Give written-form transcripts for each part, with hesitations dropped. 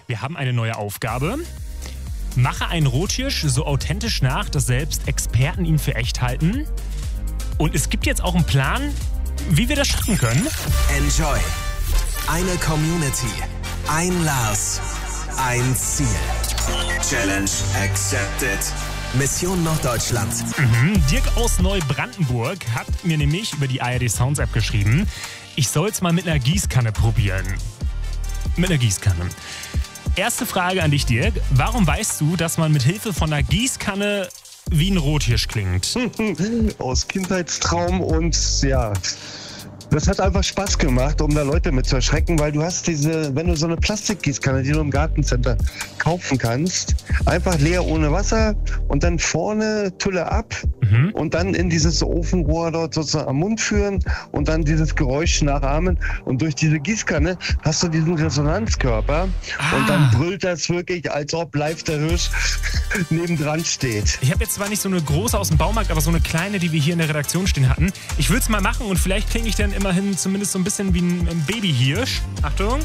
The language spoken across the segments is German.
Wir haben eine neue Aufgabe. Mache einen Rothirsch so authentisch nach, dass selbst Experten ihn für echt halten. Und es gibt jetzt auch einen Plan, wie wir das schaffen können. Enjoy. Eine Community. Ein Lars. Ein Ziel. Challenge accepted. Mission Norddeutschland. Dirk aus Neubrandenburg hat mir nämlich über die ARD Sounds App geschrieben, ich soll es mal mit einer Gießkanne probieren. Mit einer Gießkanne. Erste Frage an dich, Dirk. Warum weißt du, dass man mit Hilfe von einer Gießkanne wie ein Rothirsch klingt? Aus Kindheitstraum und ja, das hat einfach Spaß gemacht, um da Leute mit zu erschrecken, weil du hast wenn du so eine Plastikgießkanne, die du im Gartencenter kaufen kannst, einfach leer ohne Wasser und dann vorne Tülle ab und dann in dieses Ofenrohr dort sozusagen am Mund führen und dann dieses Geräusch nachahmen und durch diese Gießkanne hast du diesen Resonanzkörper und dann brüllt das wirklich, als ob live der Hirsch nebendran steht. Ich habe jetzt zwar nicht so eine große aus dem Baumarkt, aber so eine kleine, die wir hier in der Redaktion stehen hatten. Ich würde es mal machen und vielleicht klinge ich dann immerhin zumindest so ein bisschen wie ein Babyhirsch. Achtung.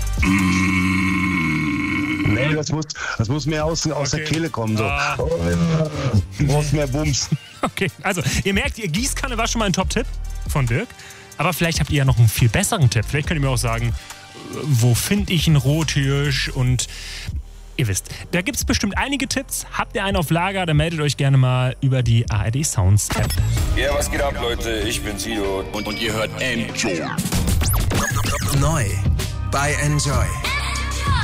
Nee, das muss mehr aus der Kehle kommen. So. Du brauchst mehr Bums. Okay, also ihr merkt, ihr Gießkanne war schon mal ein Top-Tipp von Dirk. Aber vielleicht habt ihr ja noch einen viel besseren Tipp. Vielleicht könnt ihr mir auch sagen, wo finde ich einen Rothirsch? Und ihr wisst, da gibt es bestimmt einige Tipps. Habt ihr einen auf Lager, dann meldet euch gerne mal über die ARD Sounds App. Ja, was geht ab, Leute? Ich bin Sido. Und ihr hört Enjoy. Neu bei Enjoy.